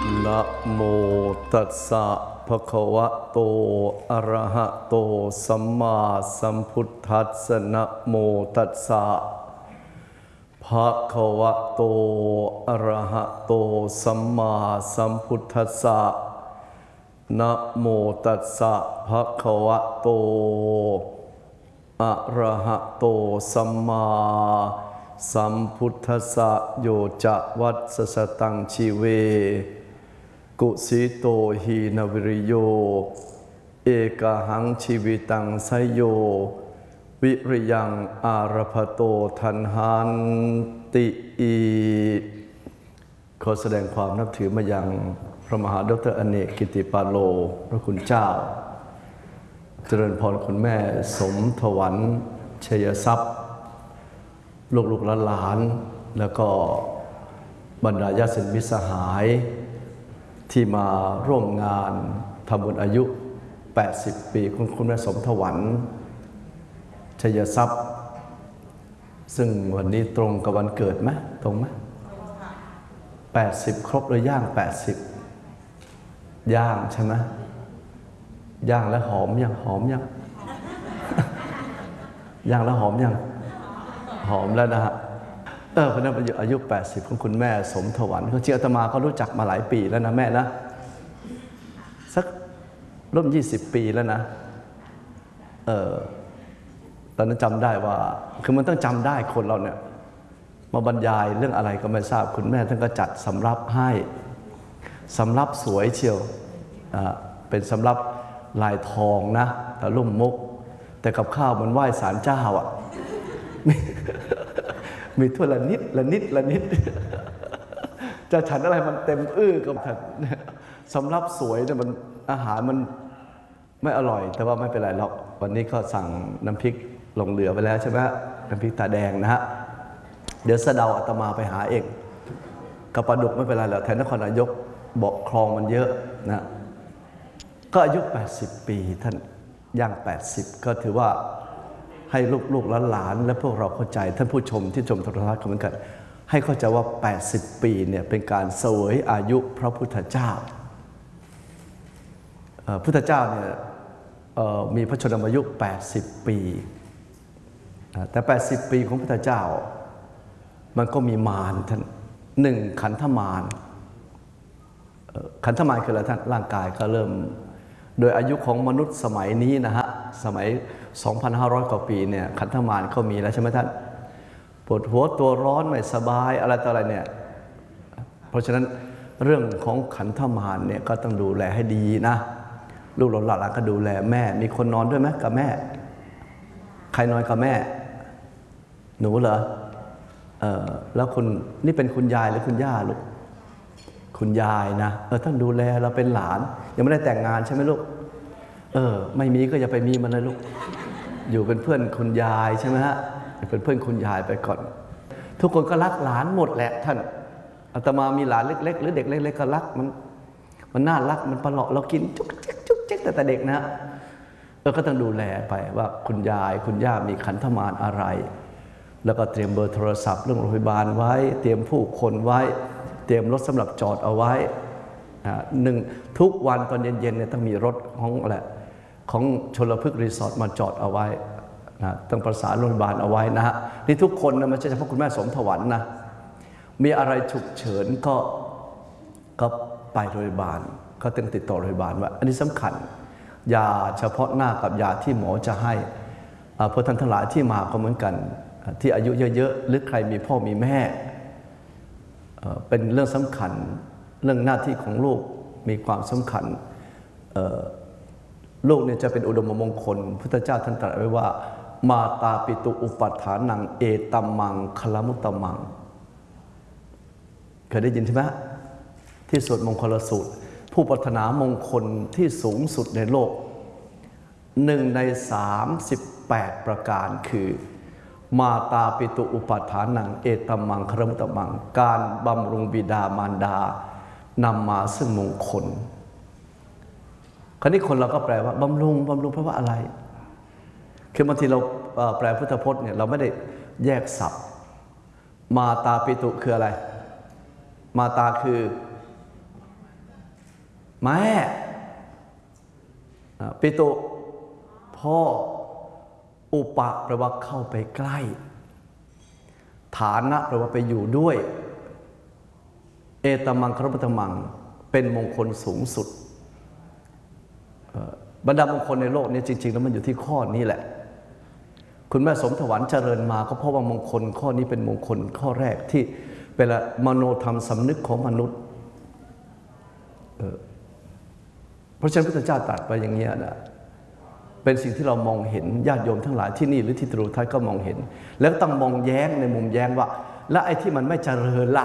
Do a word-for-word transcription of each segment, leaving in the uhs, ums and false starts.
นะโมตัสสะภะคะวะโตอะระหะโตสัมมาสัมพุทธัสสะนะโมตัสสะภะคะวะโตอะระหะโตสัมมาสัมพุทธัสสะนะโมตัสสะภะคะวะโตอะระหะโตสัมมาสัมพุทธัสสะโยจะวัสสสตังชีเวกุสิโตหีนวิริโยเอกหังชีวิตังไสโยวิริยังอารพโตทันหันติอีขอแสดงความนับถือมายังพระมหาดรอเนกกิติปาโลพระคุณเจ้าเจริญพรคุณแม่สมถวันชัยทรัพย์ลูกลูกหลานแล้วก็บรรดาญาติมิตรสหายที่มาร่วมงานทำบุญอายุแปดสิบปีของคุณแม่สมถวันชัยทรัพย์ซึ่งวันนี้ตรงกับวันเกิดไหมตรงไหมแปดสิบครบหรือย่างแปดสิบย่างใช่ไหมย่างแล้วหอมยังหอมยังย่างแล้วหอมยังหอมแล้วนะฮะเออคนนั้นอายุแปดสิบของคุณแม่สมถวันเขาเชื่ออาตมาก็รู้จักมาหลายปีแล้วนะแม่นะสักร่วมยี่สิบปีแล้วนะเออตอนนั้นจำได้ว่าคือมันต้องจำได้คนเราเนี่ยมาบรรยายเรื่องอะไรก็ไม่ทราบคุณแม่ท่านก็จัดสำรับให้สำรับสวยเชียวเป็นสำรับลายทองนะแต่ลุ่มมุกแต่กับข้าวมันไหว้ศาลเจ้าอ่ะมีถ้วยละนิดละนิดละนิดจะฉันอะไรมันเต็มอื้อกับฉันสำรับสวยเนี่ยมันอาหารมันไม่อร่อยแต่ว่าไม่เป็นไรหรอกวันนี้ก็สั่งน้ำพริกลงเหลือไปแล้วใช่ไหมน้ำพริกตาแดงนะฮะเดี๋ยวสะเดาอาตมาไปหาเองกับปลาดุกไม่เป็นไรหรอกแถวนครนายกเบาะคลองมันเยอะนะก็อายุแปดสิบปีท่านย่างแปดสิบก็ถือว่าให้ลูกๆหลานๆและพวกเราเข้าใจท่านผู้ชมที่ชมโทรทัศน์ก็เหมือนกันให้เข้าใจว่าแปดสิบปีเนี่ยเป็นการเสวยอายุพระพุทธเจ้าพุทธเจ้าเนี่ยมีพระชนมายุแปดสิบปีแต่แปดสิบปีของพุทธเจ้ามันก็มีมารท่านหนึ่งขันธมารขันธมารคืออะไรท่านร่างกายก็เริ่มโดยอายุของมนุษย์สมัยนี้นะฮะสมัย สองพันห้าร้อย กว่าปีเนี่ยขันธมารเขามีแล้วใช่ไหมท่านปวดหัวตัวร้อนไม่สบายอะไรต่ออะไรเนี่ยเพราะฉะนั้นเรื่องของขันธมารเนี่ยก็ต้องดูแลให้ดีนะลูกหลานก็ดูแลแม่มีคนนอนด้วยไหมกับแม่ใครนอนกับแม่หนูเหรอเออแล้วคุณนี่เป็นคุณยายหรือคุณย่าลูกคุณยายนะเออท่านดูแลเราเป็นหลานยังไม่ได้แต่งงานใช่ไหมลูกเออไม่มีก็อย่าไปมีมันเลยลูกอยู่เป็นเพื่อนคุณยายใช่ไหมฮะเป็นเพื่อนคุณยายไปก่อนทุกคนก็รักหลานหมดแหละท่านอาตมามีหลานเล็กๆหรือเด็กเล็กๆก็รักมันมันน่ารักมันประหลาดเรากินจุ๊กจิ๊กจุ๊กจิ๊กแต่แต่เด็กนะเออก็ต้องดูแลไปว่าคุณยายคุณย่ามีขันธมารอะไรแล้วก็เตรียมเบอร์โทรศัพท์เรื่องโรงพยาบาลไว้เตรียมผู้คนไว้เตรียมรถสำหรับจอดเอาไว้หนึ่งทุกวันตอนเย็นๆเนี่ยต้องมีรถของอะไรของชลพฤกษ์รีสอร์ทมาจอดเอาไว้นะต้องประสานโรงพยาบาลเอาไว้นะฮะนี่ทุกคนนะไม่ใช่เฉพาะคุณแม่สมถวันนะมีอะไรฉุกเฉินก็ก็ไปโรงพยาบาลก็ต้องติดต่อโรงพยาบาลว่าอันนี้สำคัญยาเฉพาะหน้ากับยาที่หมอจะให้พวกท่านทั้งหลายที่มาก็เหมือนกันที่อายุเยอะๆหรือใครมีพ่อมีแม่เป็นเรื่องสำคัญเรื่องหน้าที่ของลูกมีความสำคัญลูกเนี่ยจะเป็นอุดมมงคลพุทธเจ้าท่านตรัสไว้ว่ามาตาปิตุอุปัฏฐานังเอตัมมังคลมุตตมังเคยได้ยินใช่ไหมที่สวดมงคลสูตรผู้ปรารถนามงคลที่สูงสุดในโลกหนึ่งในสามสิบแปดประการคือมาตาปิตุอุปัฏฐานังเอตัมมังคลมุตตมังการบำรุงบิดามารดานำมาซึ่งมงคลคราวนี้คนเราก็แปลว่าบำรุงบำรุงเพราะว่าอะไรคือบางทีเราแปลพุทธพจน์เนี่ยเราไม่ได้แยกศัพท์มาตาปิตุคืออะไรมาตาคือแม่ปิตุพ่ออุปะแปลว่าเข้าไปใกล้ฐานะแปลว่าไปอยู่ด้วยเอตมังครปตมังเป็นมงคลสูงสุดบรรดามงคลในโลกนี้จริงๆแล้วมันอยู่ที่ข้อนี้แหละคุณแม่สมถวันเจริญมาก็เพราะว่ามงคลข้อนี้เป็นมงคลข้อแรกที่เป็นมโนธรรมสำนึกของมนุษย์เพราะฉะนั้นพระพุทธเจ้าตรัสไปอย่างนี้นะเป็นสิ่งที่เรามองเห็นญาติโยมทั้งหลายที่นี่หรือที่ตรูทัศน์ก็มองเห็นแล้วต้องมองแย้งในมุมแย้งว่าและไอ้ที่มันไม่เจริญล่ะ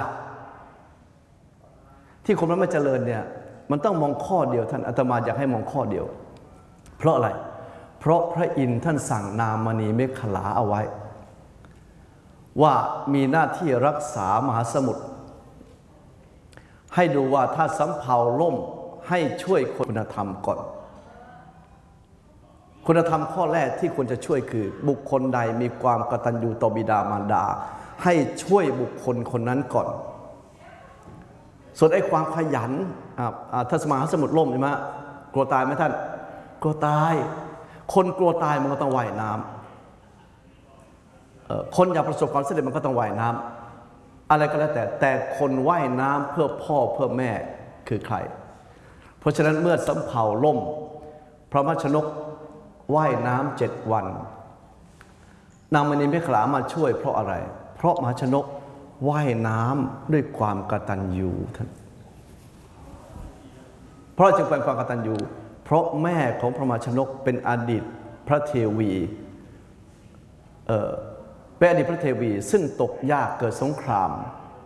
ที่คนมันไม่เจริญเนี่ยมันต้องมองข้อเดียวท่านอาตมาอยากให้มองข้อเดียวเพราะอะไรเพราะพระอินทร์ท่านสั่งนามณีเมขลาเอาไว้ว่ามีหน้าที่รักษามหาสมุทรให้ดูว่าถ้าสำเภาล่มให้ช่วยคุณธรรมก่อนคุณธรรมข้อแรกที่ควรจะช่วยคือบุคคลใดมีความกตัญญูต่อบิดามารดาให้ช่วยบุคคลคนนั้นก่อนส่วนไอ้ความขยันถ้ามหาสมุทรล่มใช่ไหมกลัวตายไหมท่านกลัวตายคนกลัวตายมันก็ต้องว่ายน้ำคนอยากประสบความสำเร็จมันก็ต้องว่ายน้ำอะไรก็แล้วแต่แต่คนว่ายน้ำเพื่อพ่อเพื่อแม่คือใครเพราะฉะนั้นเมื่อสำเภาล่มพระมชนกว่ายน้ำเจ็ดวันนางมณีเมขลามาช่วยเพราะอะไรเพราะมหาชนกว่ายน้ำด้วยความกตัญญูท่านเพราะจึงเป็นความกตัญญูเพราะแม่ของพระมหาชนกเป็นอดีตพระเทวีเอ่อเป็นอดีตพระเทวีซึ่งตกยากเกิดสงคราม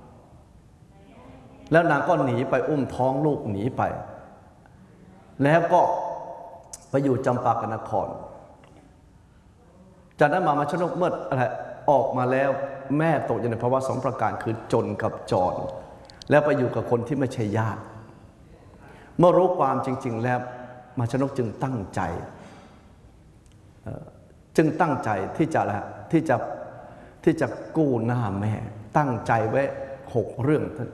แล้วนางก็หนีไปอุ้มท้องลูกหนีไปแล้วก็ไปอยู่จำปากนครจากนั้นมหาชนกเมื่ออะไรออกมาแล้วแม่ตกอยู่ในภาวะสองประการคือจนกับจรแล้วไปอยู่กับคนที่ไม่ใช่ญาติเมื่อรู้ความจริงๆแล้วมหาชนกจึงตั้งใจจึงตั้งใจที่จะละที่จะที่จะกู้หน้าแม่ตั้งใจไว้หกเรื่องท่าน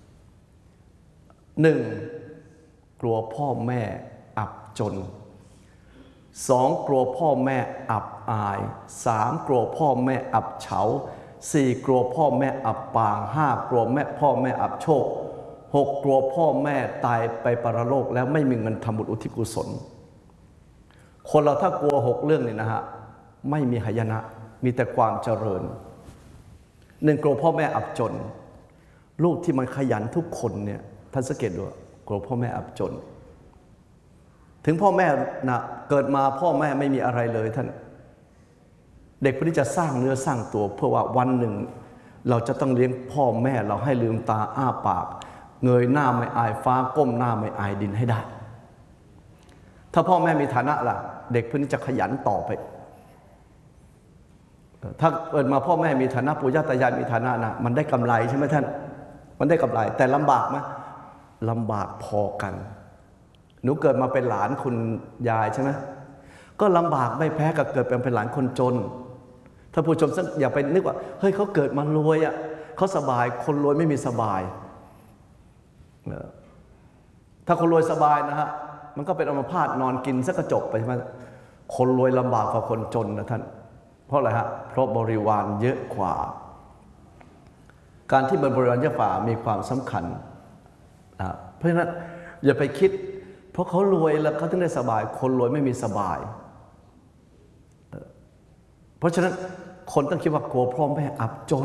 หนึ่งกลัวพ่อแม่อับจนสองกลัวพ่อแม่อับอายสามกลัวพ่อแม่อับเฉาสี่กลัวพ่อแม่อับปางห้ากลัวแม่พ่อแม่อับโชคหกกลัวพ่อแม่ตายไปปรโลกแล้วไม่มีเงินทำบุญอุทิศกุศลคนเราถ้ากลัวหกเรื่องนี้นะฮะไม่มีหายนะมีแต่ความเจริญหนึ่งกลัวพ่อแม่อับจนลูกที่มันขยันทุกคนเนี่ยท่านสังเกตดูกลัวพ่อแม่อับจนถึงพ่อแม่นะเกิดมาพ่อแม่ไม่มีอะไรเลยท่านเด็กคนนี้จะสร้างเนื้อสร้างตัวเพื่อว่าวันหนึ่งเราจะต้องเลี้ยงพ่อแม่เราให้ลืมตาอ้าปากเงยหน้าไม่อายฟ้าก้มหน้าไม่อายดินให้ได้ถ้าพ่อแม่มีฐานะล่ะเด็กคนนี้จะขยันต่อไปถ้าเกิดมาพ่อแม่มีฐานะปู่ย่าตายายมีฐานะนะมันได้กำไรใช่ไหมท่านมันได้กำไรแต่ลำบากไหมลำบากพอกันหนูเกิดมาเป็นหลานคุณยายใช่ไหมก็ลำบากไม่แพ้กับเกิดเป็นหลานคนจนถ้าผู้ชมอย่าไปนึกว่าเฮ้ยเขาเกิดมารวยอ่ะเขาสบายคนรวยไม่มีสบายถ้าคนรวยสบายนะฮะมันก็เป็นอัมพาตนอนกินสักกระจกไปใช่ไหมคนรวยลำบากกว่าคนจนนะท่านเพราะอะไรฮะเพราะบริวารเยอะกว่าการที่บริวารเยอะกว่ามีความสำคัญนะเพราะฉะนั้นอย่าไปคิดเพราะเขารวยแล้วเขาถึงได้สบายคนรวยไม่มีสบายเพราะฉะนั้นคนต้องคิดว่ากลัวพ่อแม่อับจน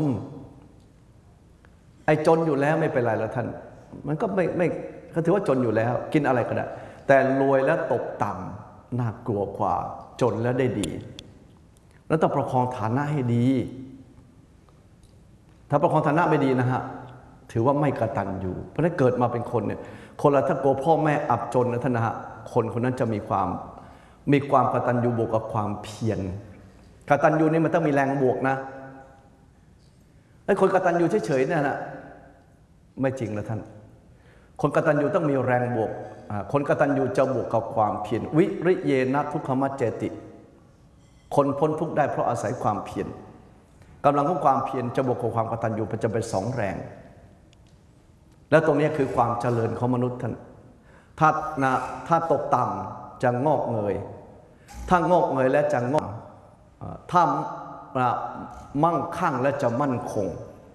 ไอ้จนอยู่แล้วไม่เป็นไรแล้วท่านมันก็ไม่ไม่เขาถือว่าจนอยู่แล้วกินอะไรก็ได้แต่รวยแล้วตกต่ำน่ากลัวกว่าจนแล้วได้ดีแล้วต้องประคองฐานะให้ดีถ้าประคองฐานะไม่ดีนะฮะถือว่าไม่กตัญญูเพราะฉะนั้นเกิดมาเป็นคนเนี่ยคนละถ้ากลัวพ่อแม่อับจนนะท่านนะฮะคนคนนั้นจะมีความมีความกตัญญูบวกกับความเพียรกตัญญูนี่มันต้องมีแรงบวกนะไอ้คนกตัญญูเฉยๆเนี่ยนะไม่จริงนะท่านคนกตัญญูต้องมีแรงบวกคนกตัญญูจะบวกกับความเพียรวิริเยนะทุกขมัจเจติคนพ้นทุกข์ได้เพราะอาศัยความเพียรกำลังของความเพียรจะบวกกับความกตัญญูมันจะเป็นสองแรงและตรงนี้คือความเจริญของมนุษย์ท่านถ้านะถ้าตกต่ำจะงอกเงยถ้างอกเงยและจะงอกถ้ามั่งคั่งและจะมั่นคง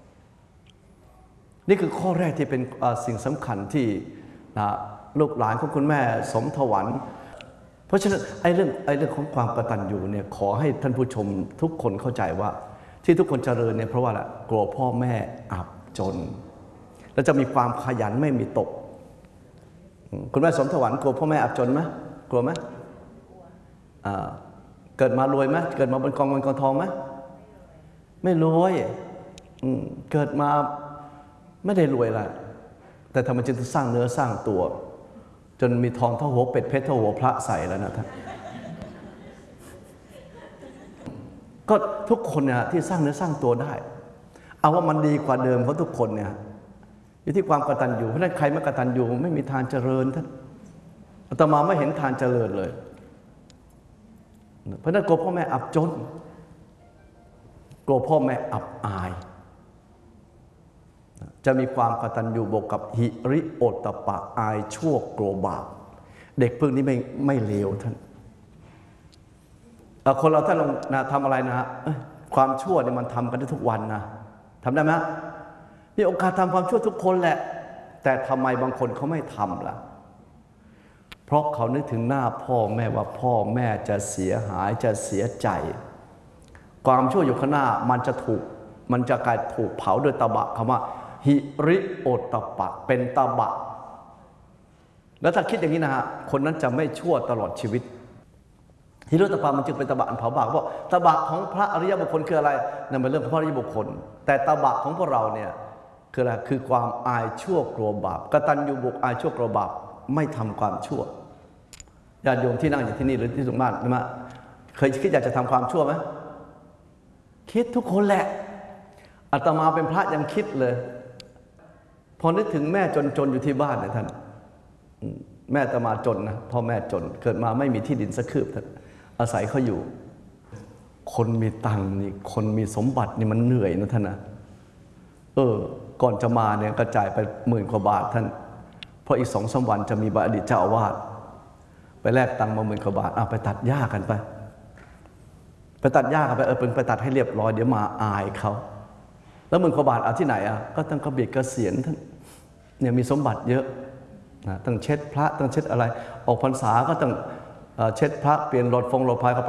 นี่คือข้อแรกที่เป็นสิ่งสำคัญที่ลูกหลานของคุณแม่สมถวันเพราะฉะนั้นไอ้เรื่องไอ้เรื่องของความกตัญญูเนี่ยขอให้ท่านผู้ชมทุกคนเข้าใจว่าที่ทุกคนเจริญเนี่ยเพราะว่าละกลัวพ่อแม่อับจนแล้วจะมีความขยันไม่มีตกคุณแม่สมถวันกลัวพ่อแม่อับจนไหมกลัวไหมเกิดมารวยไหมเกิดมาบนกองเงินกองทองไหมไม่รวยเกิดมาไม่ได้รวยละแต่ทำไมจึงสร้างเนื้อสร้างตัวจนมีทองเท่าหัวเป็ดเพชรเท่าหัวพระใส่แล้วนะท่านก็ทุกคนเนี่ยที่สร้างเนื้อสร้างตัวได้เอาว่ามันดีกว่าเดิมเพราะทุกคนเนี่ยอยู่ที่ความกตัญญูเพราะฉะนั้นใครไม่กตัญญูไม่มีทางเจริญท่านอาตมาไม่เห็นทางเจริญเลยเพราะนั้นกลัวพ่อแม่อับจนกลัวพ่อแม่อับอายจะมีความกตัญญูบวกกับหิริโอตตัปปะอายชั่วกลัวบาปเด็กพวกนี้ไม่ไม่เลวท่านคนเราท่านลองนะทำอะไรนะฮะความชั่วเนี่ยมันทำกันได้ทุกวันนะทำได้ไหมมีโอกาสทำความชั่วทุกคนแหละแต่ทำไมบางคนเขาไม่ทำล่ะเพราะเขานึกถึงหน้าพ่อแม่ว่าพ่อแม่จะเสียหายจะเสียใจความชั่วอยู่ข้างหน้ามันจะถูกมันจะกลายถูกเผาโดยตบะคำว่าหิริโอตตัปปะเป็นตบะแล้วถ้าคิดอย่างนี้นะฮะคนนั้นจะไม่ชั่วตลอดชีวิตหิริโอตตัปปะมันจึงเป็นตบะอันเผาบาปเพราะตบะของพระอริยบุคคลคืออะไรนั่นเป็นเรื่องของพระอริยบุคคลแต่ตบะของพวกเราเนี่ยคืออะไรคือความอายชั่วกลัวบาปกตัญญูบุคอายชั่วกลัวบาปไม่ทำความชั่วญาติโยมที่นั่งอยู่ที่นี่หรือที่สุมานนะเคยคิดอยากจะทำความชั่วไหมคิดทุกคนแหละอาตมาเป็นพระยังคิดเลยพอนึกถึงแม่จนๆอยู่ที่บ้านเนี่ยท่านแม่อาตมาจนนะพ่อแม่จนเกิดมาไม่มีที่ดินสักคืบท่านอาศัยเขาอยู่คนมีตังค์นี่คนมีสมบัตินี่มันเหนื่อยนะท่านนะเออก่อนจะมาเนี่ยกระจายไปหมื่นกว่าบาทท่านเพราะอีกสองสามวันจะมีบาอดีตเจ้าอาวาสไปแลกตังค์มาหมื่นกว่าบาทเอาไปตัดหญ้ากันไปไปตัดหญ้ากันไปเออเป็นไปตัดให้เรียบร้อยเดี๋ยวมาอายเขาแล้วหมื่นกว่าบาทเอาที่ไหนอ่ะก็ต้องกระเบียดเกษียณท่านเนี่ยมีสมบัติเยอะนะต้องเช็ดพระต้องเช็ดอะไรออกพรรษาก็ต้องเช็ดพระเปลี่ยนหลอดฟงหลอดพาย